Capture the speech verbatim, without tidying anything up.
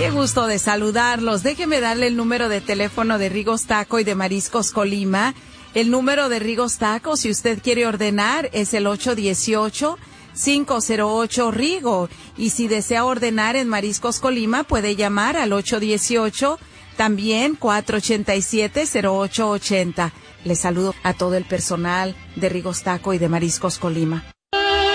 Qué gusto de saludarlos. Déjeme darle el número de teléfono de Rigos Taco y de Mariscos Colima. El número de Rigos Taco, si usted quiere ordenar, es el ocho uno ocho, cinco cero ocho, Rigo. Y si desea ordenar en Mariscos Colima, puede llamar al ocho uno ocho, también cuatro ocho siete, cero ocho ocho cero. Les saludo a todo el personal de Rigos Taco y de Mariscos Colima.